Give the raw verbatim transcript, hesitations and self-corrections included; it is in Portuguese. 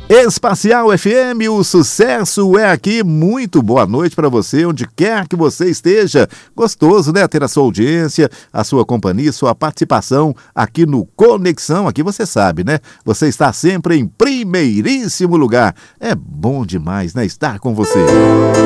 Espacial F M, o sucesso é aqui. Muito boa noite para você, onde quer que você esteja. Gostoso, né? Ter a sua audiência, a sua companhia, sua participação aqui no Conexão. Aqui você sabe, né? Você está sempre em primeiríssimo lugar. É bom demais, né? Estar com você.